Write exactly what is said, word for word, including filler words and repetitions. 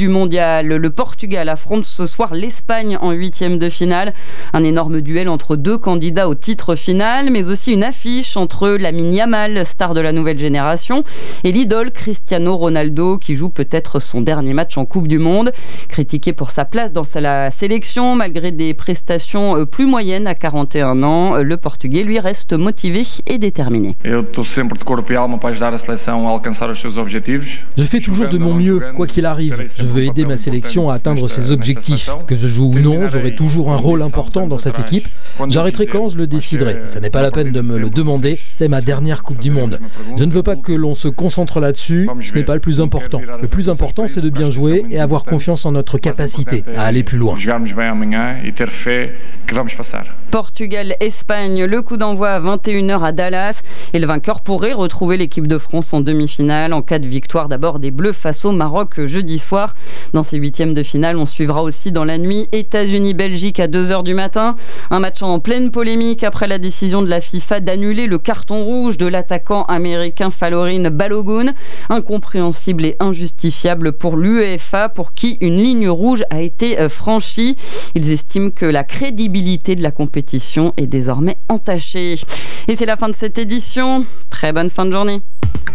du mondial. Le Portugal affronte ce soir l'Espagne en huitième de finale. Un énorme duel entre deux candidats au titre final, mais aussi une affiche entre Lamine Yamal, star de la nouvelle génération, et l'idole Cristiano Ronaldo, qui joue peut-être son dernier match en Coupe du Monde. Critiqué pour sa place dans la sélection, malgré des prestations plus moyennes à quarante et un ans, le Portugais, lui, reste motivé et déterminé. Je fais toujours de mon mieux, quoi qu'il arrive. Je veux aider ma sélection à atteindre ses objectifs. Que je joue ou non, j'aurai toujours un rôle important dans cette équipe. J'arrêterai quand je le déciderai. Ça n'est pas la peine de me le demander, c'est ma dernière Coupe du Monde. Je ne veux pas que l'on se concentre là-dessus, ce n'est pas le plus important. Le plus important, c'est de bien jouer et avoir confiance en notre capacité à aller plus loin. Portugal-Espagne, le coup d'envoi à vingt et une heures à Dallas, et le vainqueur pourrait retrouver l'équipe de France en demi-finale en cas de victoire d'abord des Bleus face au Maroc jeudi soir. Dans ces huitièmes de finale, on suivra aussi dans la nuit États-Unis-Belgique à deux heures du matin. Un match en pleine polémique après la décision de la FIFA d'annuler le carton rouge de l'attaquant américain Folarin Balogun. Incompréhensible et injustifiable pour l'UEFA, pour qui une ligne rouge a été franchie. Ils estiment que la crédibilité de la compétition est désormais entachée. Et c'est la fin de cette édition. Très bonne fin de journée.